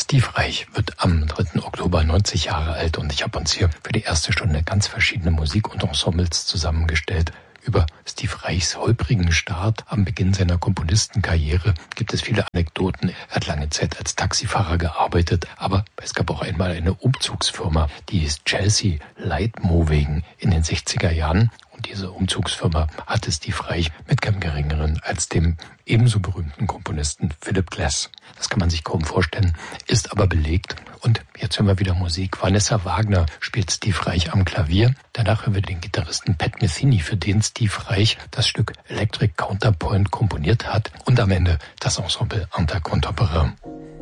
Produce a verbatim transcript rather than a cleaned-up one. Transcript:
Steve Reich wird am dritten Oktober neunzig Jahre alt und ich habe uns hier für die erste Stunde ganz verschiedene Musik und Ensembles zusammengestellt. Über Steve Reichs holprigen Start am Beginn seiner Komponistenkarriere gibt es viele Anekdoten. Er hat lange Zeit als Taxifahrer gearbeitet, aber es gab auch einmal eine Umzugsfirma, die hieß Chelsea Light Moving in den sechziger Jahren. Und diese Umzugsfirma hatte Steve Reich mit keinem Geringeren als dem ebenso berühmten Komponisten Philip Glass. Das kann man sich kaum vorstellen, ist aber belegt. Und jetzt hören wir wieder Musik. Vanessa Wagner spielt Steve Reich am Klavier. Danach hören wir den Gitarristen Pat Metheny, für den Steve Reich das Stück Electric Counterpoint komponiert hat. Und am Ende das Ensemble Anta Contemporain.